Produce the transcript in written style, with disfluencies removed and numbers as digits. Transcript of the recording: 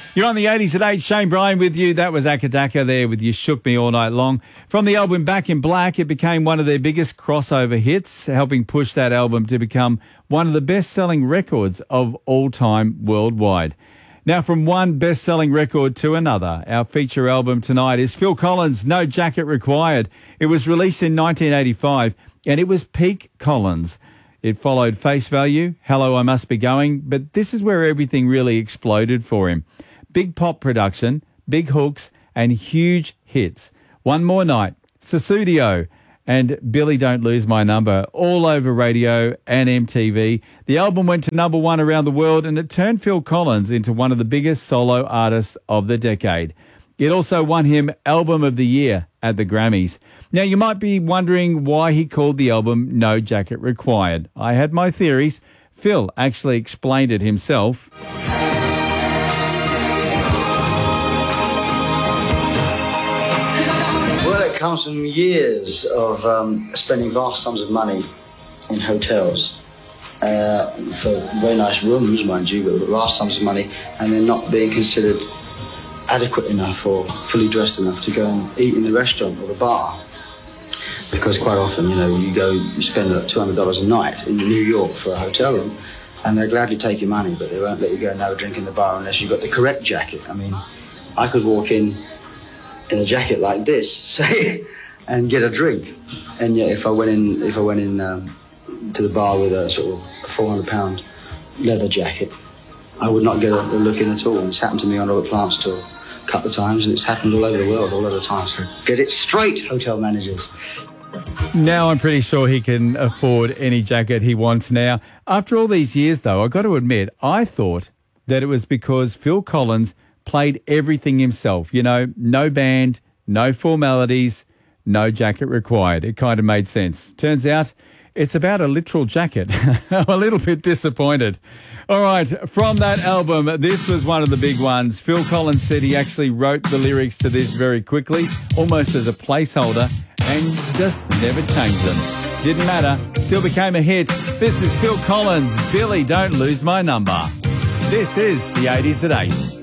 You're on the 80s at 8. Shane Bryan with you. That was Akadaka there with You Shook Me All Night Long. From the album Back in Black, it became one of their biggest crossover hits, helping push that album to become one of the best-selling records of all time worldwide. Now, from one best-selling record to another, our feature album tonight is Phil Collins' No Jacket Required. It was released in 1985, and it was peak Collins. It followed Face Value, Hello, I Must Be Going, but this is where everything really exploded for him. Big pop production, big hooks, and huge hits. One More Night, Sussudio, and Billy Don't Lose My Number, all over radio and MTV. The album went to number one around the world, and it turned Phil Collins into one of the biggest solo artists of the decade. It also won him Album of the Year at the Grammys. Now, you might be wondering why he called the album No Jacket Required. I had my theories. Phil actually explained it himself. It comes from years of spending vast sums of money in hotels for very nice rooms, mind you, but vast sums of money, and then not being considered adequate enough or fully dressed enough to go and eat in the restaurant or the bar. Because quite often, you spend like $200 a night in New York for a hotel room, and they'll gladly take your money, but they won't let you go and have a drink in the bar unless you've got the correct jacket. I mean, I could walk in a jacket like this, say, and get a drink. And yet, if I went in to the bar with a sort of £400 leather jacket, I would not get a look in at all. And it's happened to me on Robert Plant's tour a couple of times, and it's happened all over the world, all over the time. So get it straight, hotel managers. Now I'm pretty sure he can afford any jacket he wants now. After all these years, though, I've got to admit, I thought that it was because Phil Collins played everything himself. No band, no formalities, no jacket required. It kind of made sense. Turns out it's about a literal jacket. I'm a little bit disappointed. All right, from that album, this was one of the big ones. Phil Collins said he actually wrote the lyrics to this very quickly, almost as a placeholder, and just never changed them. Didn't matter, still became a hit. This is Phil Collins, Billy Don't Lose My Number. This is the 80s at 8.